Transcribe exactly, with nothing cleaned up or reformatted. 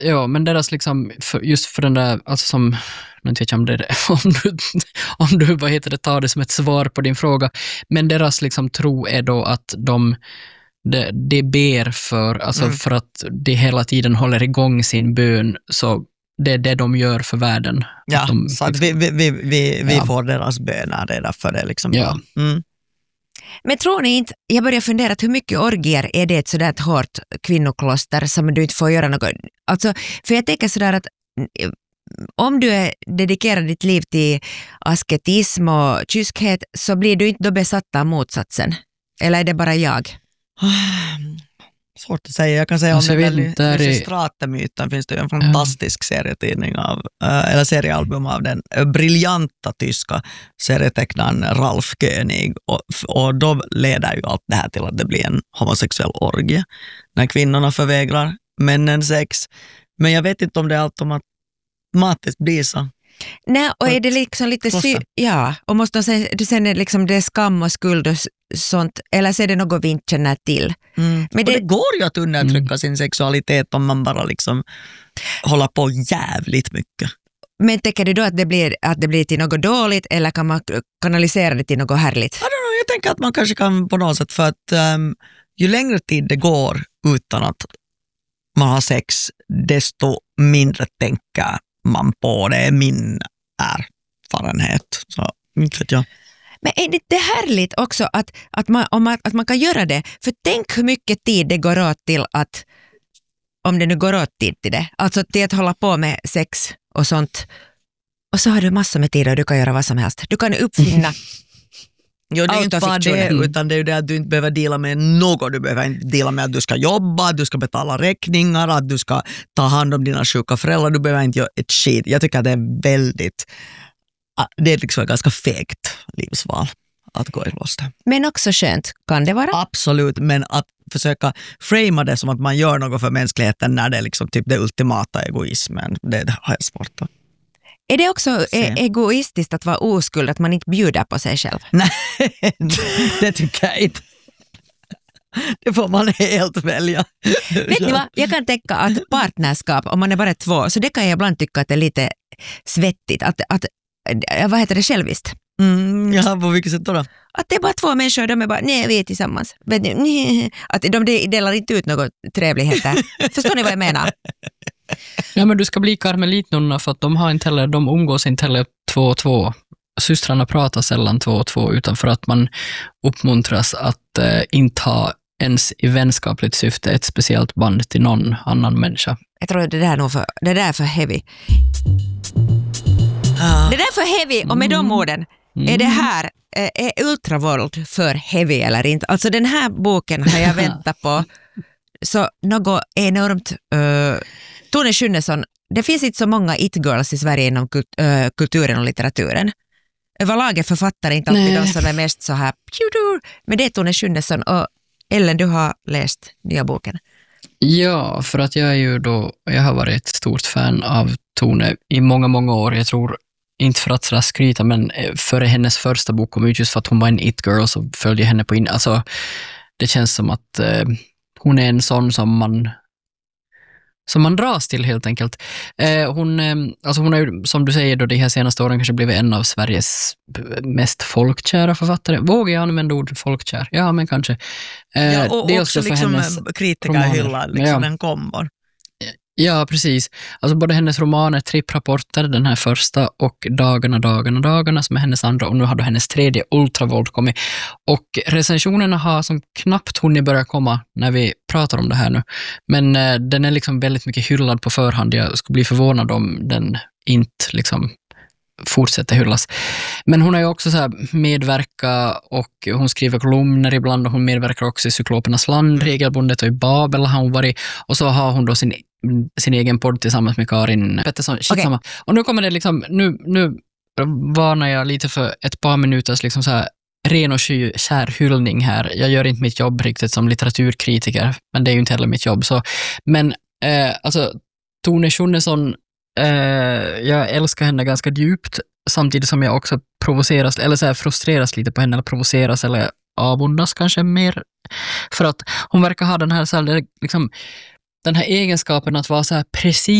ja, men deras liksom, för, just för den där, alltså som, nu vet jag om det om du, om du, vad heter det, tar det som ett svar på din fråga, men deras liksom tro är då att de det, det ber för, alltså mm. för att det hela tiden håller igång sin bön, så det är det de gör för världen. Ja, att de, så att liksom, vi, vi, vi, vi ja. får deras bönar, det är därför det liksom. Ja. Mm. Men tror ni inte, jag börjar fundera hur mycket orgier är det ett sådär hårt kvinnokloster som du inte får göra något, alltså, för jag tänker sådär att om du är dedikerar ditt liv till asketism och kyskhet, så blir du inte då besatt av motsatsen, eller är det bara jag? Svårt att säga. Jag kan säga alltså, om den där är... Lysistrate-myten finns det ju en fantastisk ja. serietidning av, eller seriealbum av den briljanta tyska serietecknaren Ralf König, och, och då leder ju allt det här till att det blir en homosexuell orgie när kvinnorna förvägrar männen sex. Men jag vet inte om det automatiskt blir så. Nej, och är det liksom lite sy- ja, och måste de säga, du säger liksom det är skam och skuld och sånt, eller så är det något vi inte känner till. Mm. Men det, det går ju att undertrycka mm. sin sexualitet om man bara liksom håller på jävligt mycket. Men tänker du då att det blir, att det blir till något dåligt, eller kan man kanalisera det till något härligt? I don't know, jag tänker att man kanske kan på något sätt, för att um, ju längre tid det går utan att man har sex, desto mindre tänker man på det, är min erfarenhet. Så inte vet jag. Men är det inte härligt också att, att, man, om man, att man kan göra det? För tänk hur mycket tid det går åt till att, om det nu går åt tid till det, alltså till att hålla på med sex och sånt. Och så har du massor med tid och du kan göra vad som helst. Du kan uppfinna Jo, det är inte bara det, utan det är ju det att du inte behöver dela med något. Du behöver inte dela med att du ska jobba, att du ska betala räkningar, att du ska ta hand om dina sjuka föräldrar. Du behöver inte göra ett skit. Jag tycker att det är väldigt, det är liksom ett ganska fegt livsval att gå i kloster. Men också skönt, kan det vara? Absolut, men att försöka framea det som att man gör något för mänskligheten när det är liksom typ det ultimata egoismen, det, det har jag svårt att. Är det också e- egoistiskt att vara oskuld, att man inte bjuder på sig själv? Nej, det tycker jag inte. Det får man helt välja. Vet ni vad? Jag kan tänka att partnerskap, om man är bara två, så det kan jag ibland tycka att det är lite svettigt. Att, att vad heter det, själviskt? Mm, ja, på vilket sätt då? Att det är bara två människor, de är bara, nej, vi är tillsammans. Att de delar inte ut något trevligheter. Förstår ni vad jag menar? Ja, men du ska bli karmelitnunna för att de har inte heller, de umgås inte heller två och två. Systrarna pratar sällan två och två, utan för att man uppmuntras att eh, inte ha ens i vänskapligt syfte ett speciellt band till någon annan människa. Jag tror det där är nog för, det där är för heavy. Ah. Det där är för heavy, och med de orden, är det här, är ultravåld för heavy eller inte? Alltså den här boken har jag väntat på så något enormt. Uh, Tone Schunnesson, det finns inte så många it-girls i Sverige inom kult, uh, kulturen och litteraturen. Överlag är författare inte alltid de som är mest så här, men det är Tone Schunnesson. Och Ellen, du har läst nya boken. Ja, för att jag är ju då, jag har varit ett stort fan av Tone i många, många år. Jag tror, inte för att sådär skryta, men före hennes första bok kom ut, just för att hon var en it-girl, så följde jag henne på in. Alltså, det känns som att eh, hon är en sån som man som man dras till helt enkelt. Eh, hon, eh, alltså hon har ju, som du säger då, de här senaste åren kanske blivit en av Sveriges mest folkkära författare. Vågar jag använda ord folkkär? Ja, men kanske. Eh, ja, och också, också liksom kritiker hyllar liksom ja. En kombor. Ja, precis. Alltså både hennes romaner, Tripprapporter, den här första, och Dagarna, dagarna, dagarna som är hennes andra, och nu har då hennes tredje, Ultravåld, kommit. Och recensionerna har som knappt hunnit börja komma när vi pratar om det här nu. Men eh, den är liksom väldigt mycket hyllad på förhand. Jag skulle bli förvånad om den inte liksom fortsätter hyllas. Men hon har ju också så här medverka, och hon skriver kolumner ibland, och hon medverkar också i Cyklopernas land regelbundet, och i Babel har hon varit, och så har hon då sin sin egen podd tillsammans med Karin Pettersson. Okay. Och nu kommer det liksom, nu, nu varnar jag lite för ett par minuters liksom så här ren och kär hyllning här. Jag gör inte mitt jobb riktigt som litteraturkritiker, men det är ju inte heller mitt jobb. Så. Men eh, alltså Tone Schunnesson, eh, jag älskar henne ganska djupt, samtidigt som jag också provoceras, eller så här frustreras lite på henne, eller provoceras eller avundas kanske mer. För att hon verkar ha den här, så här liksom den här egenskapen att vara så här precis